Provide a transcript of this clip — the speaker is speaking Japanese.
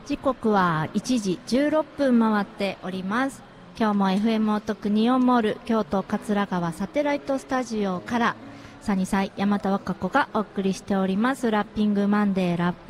時刻は1時16分回っております。今日も FM おとくニオンモール京都桂川サテライトスタジオからサニサイ山田和歌子がお送りしておりますラッピングマンデーラッ